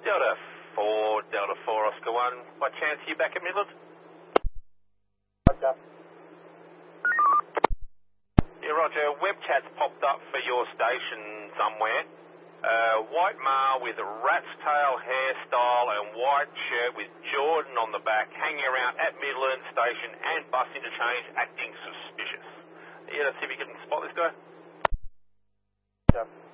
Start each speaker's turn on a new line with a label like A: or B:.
A: Delta 4, Oscar 1. By chance, are you back at Midland?
B: Roger.
A: Yeah, Roger. Web chat's popped up for your station somewhere. White male with a rat's tail hairstyle and white shirt with Jordan on the back, hanging around at Midland Station and bus interchange, acting suspicious. Yeah, let's see if you can spot this guy.
B: Roger.